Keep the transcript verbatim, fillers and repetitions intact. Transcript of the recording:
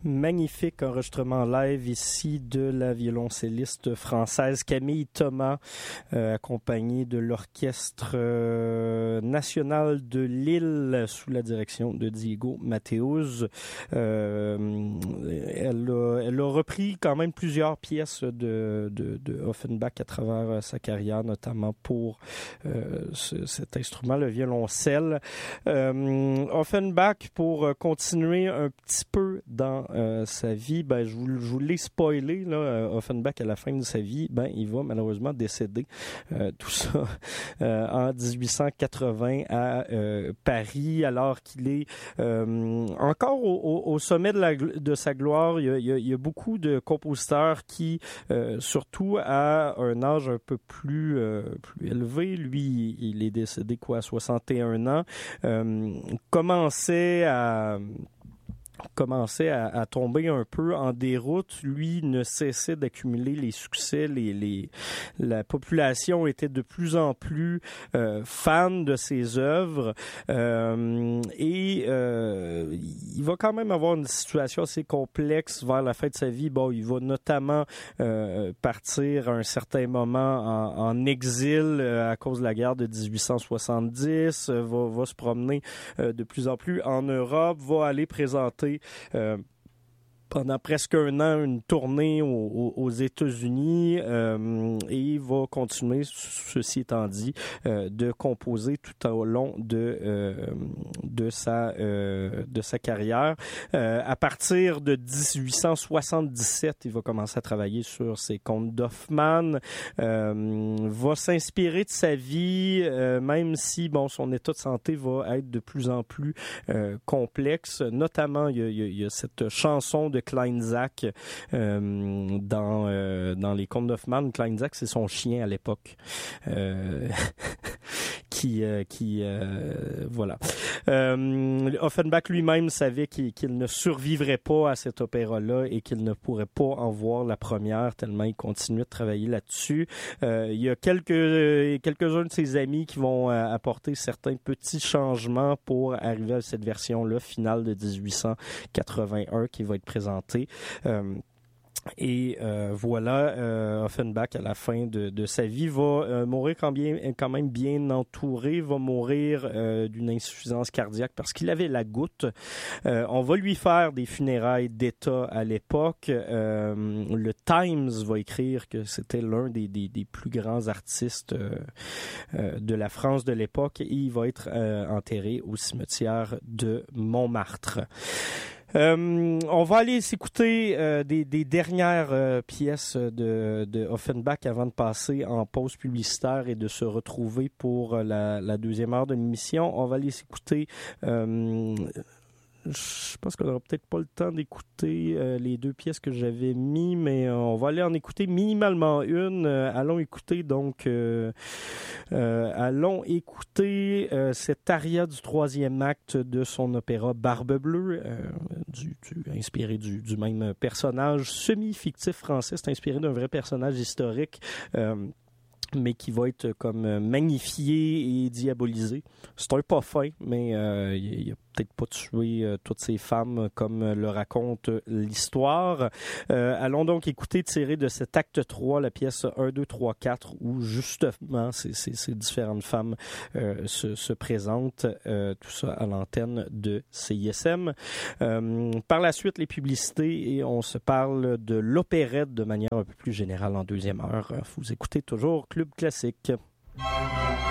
Magnifique enregistrement live ici de la violoncelliste française Camille Thomas, euh, accompagnée de l'Orchestre euh, national de Lille sous la direction de Diego Mateus. Euh, elle, a, elle a repris quand même plusieurs pièces de, de, de Offenbach à travers sa carrière, notamment pour euh, ce, cet instrument, le violoncelle. Euh, Offenbach, pour continuer un petit peu dans Euh, sa vie, ben, je vous, je vous l'ai spoilé, là, euh, Offenbach, à la fin de sa vie, ben, il va malheureusement décéder. Euh, tout ça euh, en dix-huit cent quatre-vingts à euh, Paris, alors qu'il est euh, encore au, au, au sommet de, la, de sa gloire. Il y a, il y a, il y a beaucoup de compositeurs qui, euh, surtout à un âge un peu plus, euh, plus élevé, lui, il est décédé quoi, à soixante et un ans, euh, commençait à commençait à, à tomber un peu en déroute. Lui ne cessait d'accumuler les succès. Les, les, la population était de plus en plus euh, fan de ses œuvres euh, et euh, il va quand même avoir une situation assez complexe vers la fin de sa vie. Bon, il va notamment euh, partir à un certain moment en, en exil euh, à cause de la guerre de dix-huit cent soixante-dix, euh, va, va se promener euh, de plus en plus en Europe, va aller présenter Euh, pendant presque un an une tournée aux, aux États-Unis euh, et il va continuer, ceci étant dit, euh, de composer tout au long de euh, de sa euh, de sa carrière. Euh, à partir de dix-huit cent soixante-dix-sept, il va commencer à travailler sur ses contes d'Hoffmann, euh, va s'inspirer de sa vie, euh, même si bon son état de santé va être de plus en plus euh, complexe. Notamment, il y a, il y a, il y a cette chanson de Kleinsack euh, dans euh, dans les contes d'Hoffmann. Kleinsack, c'est son chien à l'époque euh, qui euh, qui euh, voilà. Euh, Offenbach lui-même savait qu'il, qu'il ne survivrait pas à cet opéra-là et qu'il ne pourrait pas en voir la première tellement il continuait de travailler là-dessus. Euh, il y a quelques quelques-uns de ses amis qui vont euh, apporter certains petits changements pour arriver à cette version-là finale de dix-huit cent quatre-vingt-un qui va être présentée. Euh, Et euh, voilà, euh, Offenbach, à la fin de, de sa vie, va euh, mourir quand, bien, quand même bien entouré, va mourir euh, d'une insuffisance cardiaque parce qu'il avait la goutte. Euh, on va lui faire des funérailles d'État à l'époque. Euh, le Times va écrire que c'était l'un des, des, des plus grands artistes euh, euh, de la France de l'époque et il va être euh, enterré au cimetière de Montmartre. Euh, on va aller s'écouter euh, des, des dernières euh, pièces de, de Offenbach avant de passer en pause publicitaire et de se retrouver pour la, la deuxième heure de l'émission. On va aller s'écouter... Euh, Je pense qu'on n'aura peut-être pas le temps d'écouter euh, les deux pièces que j'avais mis, mais euh, on va aller en écouter minimalement une. Euh, allons écouter donc, euh, euh, allons écouter euh, cet aria du troisième acte de son opéra Barbe Bleue, euh, du, du, inspiré du, du même personnage semi-fictif français. C'est inspiré d'un vrai personnage historique. Euh, mais qui va être comme magnifié et diabolisé. C'est un pas fin, mais euh, il a peut-être pas tué euh, toutes ces femmes comme le raconte l'histoire. Euh, allons donc écouter tiré de cet acte trois, la pièce un, deux, trois, quatre, où justement ces, ces, ces différentes femmes euh, se, se présentent, euh, tout ça à l'antenne de C I S M. Euh, par la suite, les publicités et on se parle de l'opérette de manière un peu plus générale en deuxième heure. Vous écoutez toujours Club Classique.